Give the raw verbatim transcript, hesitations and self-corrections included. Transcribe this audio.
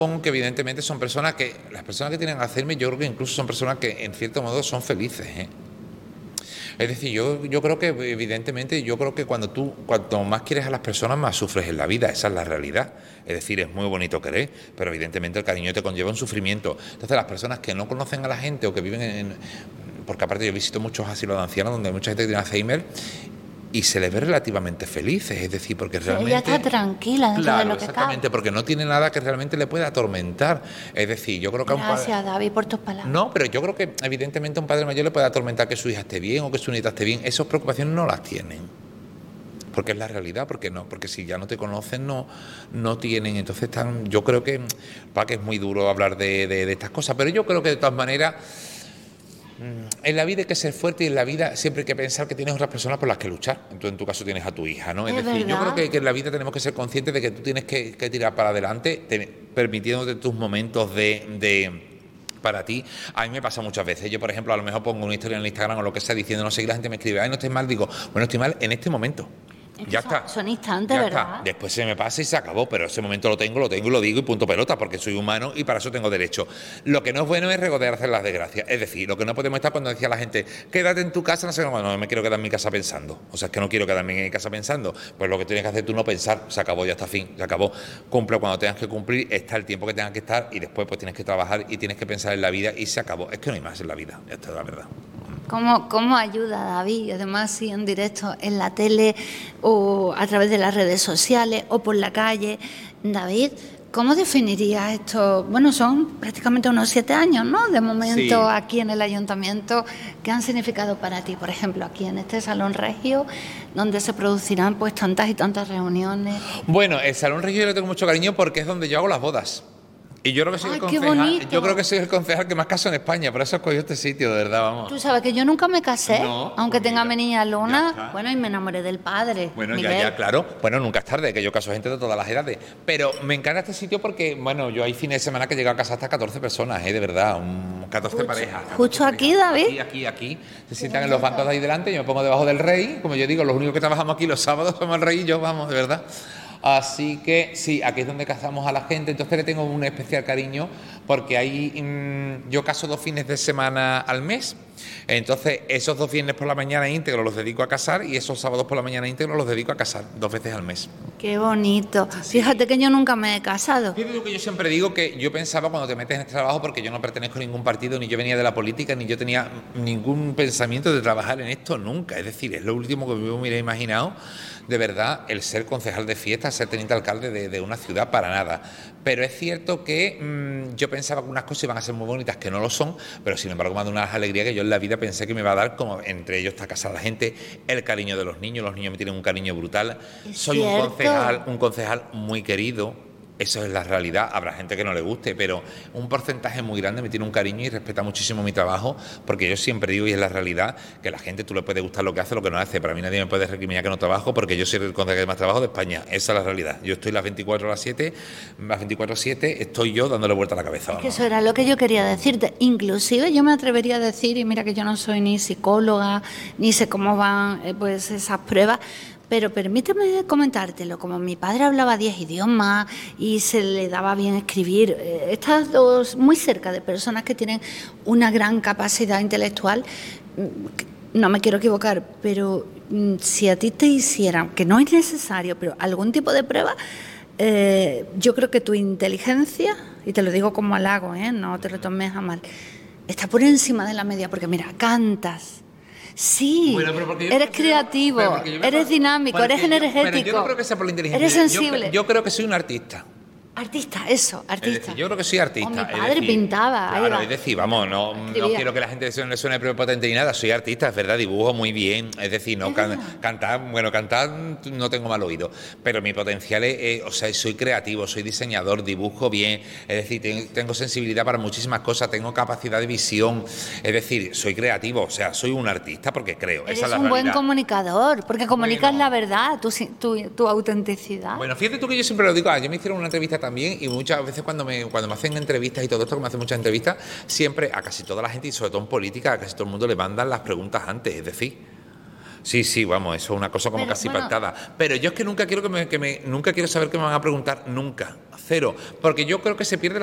que evidentemente son personas que, las personas que tienen Alzheimer, yo creo que incluso son personas que en cierto modo son felices, ¿eh? Es decir, yo, yo creo que evidentemente, yo creo que cuando tú, cuanto más quieres a las personas, más sufres en la vida, esa es la realidad. Es decir, es muy bonito querer, pero evidentemente el cariño te conlleva un sufrimiento. Entonces las personas que no conocen a la gente o que viven en... Porque aparte yo visito muchos asilos de ancianos donde hay mucha gente que tiene Alzheimer y se les ve relativamente felices, es decir, porque realmente... Ella está tranquila dentro claro, de lo que exactamente, cabe. porque no tiene nada que realmente le pueda atormentar. Es decir, yo creo que a un padre... Gracias, David, por tus palabras. No, pero yo creo que evidentemente a un padre mayor le puede atormentar que su hija esté bien o que su nieta esté bien. Esas preocupaciones no las tienen. Porque es la realidad, porque no, porque si ya no te conocen, no, no tienen. Entonces están, yo creo que, para que es muy duro hablar de, de, de estas cosas, pero yo creo que de todas maneras... En la vida hay que ser fuerte y en la vida siempre hay que pensar que tienes otras personas por las que luchar. Entonces, en tu caso tienes a tu hija, ¿no? Es, Es decir, verdad. yo creo que, que en la vida tenemos que ser conscientes de que tú tienes que, que tirar para adelante, te, permitiéndote tus momentos de, de para ti. A mí me pasa muchas veces. Yo, por ejemplo, a lo mejor pongo una historia en el Instagram o lo que sea diciendo no sé, y la gente me escribe, ay, no estés mal. Digo, bueno, estoy mal en este momento. Es que Ya son, está. son instantes, Ya ¿verdad? está. Después se me pasa y se acabó, pero ese momento lo tengo, lo tengo y lo digo y punto pelota, porque soy humano y para eso tengo derecho. Lo que no es bueno es regodearse las desgracias. Es decir, lo que no podemos estar cuando decía la gente, quédate en tu casa, no sé cómo, no me quiero quedar en mi casa pensando. O sea, es que no quiero quedarme en mi casa pensando. Pues lo que tienes que hacer tú no pensar, se acabó, ya está, fin, se acabó. Cumple cuando tengas que cumplir, está el tiempo que tengas que estar y después pues tienes que trabajar y tienes que pensar en la vida y se acabó. Es que no hay más en la vida, esta es la verdad. ¿Cómo, ¿Cómo ayuda, David? Además, sí, en directo, en la tele o a través de las redes sociales o por la calle. David, ¿cómo definirías esto? Bueno, son prácticamente unos siete años, ¿no? De momento Sí. aquí en el ayuntamiento. ¿Qué han significado para ti? Por ejemplo, aquí en este Salón Regio, donde se producirán pues tantas y tantas reuniones. Bueno, el Salón Regio yo le tengo mucho cariño porque es donde yo hago las bodas. Y yo creo que soy ¡Ay, el qué concejal, bonito! yo creo que soy el concejal que más caso en España, por eso he escogido este sitio, de verdad, vamos. Tú sabes que yo nunca me casé, No, aunque pues tenga mira, mi niña ya Luna, está. bueno, y me enamoré del padre. Bueno, Miguel. ya, ya, claro. Bueno, nunca es tarde, que yo caso gente de todas las edades. Pero me encanta este sitio porque, bueno, yo hay fines de semana que he llegado a casa hasta catorce personas, ¿eh? De verdad, un catorce Justo- parejas. catorce justo aquí, parejas. David. Aquí, aquí, aquí. Se sientan en los bancos de ahí delante, yo me pongo debajo del rey. Como yo digo, los únicos que trabajamos aquí los sábados somos el rey y yo, vamos, de verdad. Así que sí, aquí es donde casamos a la gente, entonces le tengo un especial cariño porque ahí mmm, yo caso dos fines de semana al mes, entonces esos dos viernes por la mañana íntegros los dedico a casar y esos sábados por la mañana íntegros los dedico a casar dos veces al mes. Qué bonito. Fíjate que yo nunca me he casado. Yo digo que yo siempre digo que yo pensaba cuando te metes en este trabajo, porque yo no pertenezco a ningún partido, ni yo venía de la política, ni yo tenía ningún pensamiento de trabajar en esto nunca, es decir, es lo último que me hubiera imaginado, de verdad, el ser concejal de fiestas, ser teniente alcalde de, de una ciudad, para nada. Pero es cierto que mmm, yo pensaba que unas cosas iban a ser muy bonitas, que no lo son, pero sin embargo me ha dado una alegría que yo en la vida pensé que me iba a dar, como entre ellos está casar la gente, el cariño de los niños, los niños me tienen un cariño brutal. Es Soy un cierto. concejal, un concejal muy querido. Eso es la realidad, habrá gente que no le guste, pero un porcentaje muy grande me tiene un cariño y respeta muchísimo mi trabajo, porque yo siempre digo, y es la realidad, que a la gente tú le puede gustar lo que hace, lo que no hace. Para mí nadie me puede recriminar que no trabajo, porque yo soy el concejal que más trabajo de España. Esa es la realidad. Yo estoy las veinticuatro horas siete, las veinticuatro siete, estoy yo dándole vuelta a la cabeza. Es que eso era lo que yo quería decirte. Inclusive yo me atrevería a decir, y mira que yo no soy ni psicóloga, ni sé cómo van eh, pues esas pruebas, pero permíteme comentártelo, como mi padre hablaba diez idiomas y se le daba bien escribir, eh, estas dos muy cerca de personas que tienen una gran capacidad intelectual, no me quiero equivocar, pero mm, si a ti te hicieran, que no es necesario, pero algún tipo de prueba, eh, yo creo que tu inteligencia, y te lo digo como halago, ¿eh? No te lo tomes a mal, está por encima de la media, porque mira, cantas. Sí, Bueno, pero porque yo eres me considero- creativo, pero porque yo me eres con- dinámico, porque eres yo- energético. Pero yo no creo que sea por la inteligencia. Eres Yo- sensible. Yo, creo que soy un artista. Artista, eso, Es artista. decir, yo creo que soy artista. O mi es padre decir, pintaba, ahí Claro, va. es decir, vamos, no, no Escribía. quiero que la gente se le suene prepotente ni nada. Soy artista, es verdad, dibujo muy bien. Es decir, no Es can- verdad. cantar, bueno, cantar no tengo mal oído. Pero mi potencial es, eh, o sea, soy creativo, soy diseñador, dibujo bien. Es decir, ten- tengo sensibilidad para muchísimas cosas, tengo capacidad de visión. Es decir, soy creativo, o sea, soy un artista porque creo. Eres Esa es la un buen realidad. comunicador, porque comunicas Bueno. la verdad, tu, si- tu, tu autenticidad. Bueno, fíjate tú que yo siempre lo digo, ah, yo me hicieron una entrevista también y muchas veces cuando me, cuando me hacen entrevistas y todo esto, que me hacen muchas entrevistas, siempre a casi toda la gente y sobre todo en política, a casi todo el mundo le mandan las preguntas antes, es decir, Sí, sí, vamos, eso es una cosa como Pero, casi bueno, pactada. Pero yo es que nunca quiero que me, que me, nunca quiero saber qué me van a preguntar, nunca, cero, porque yo creo que se pierde la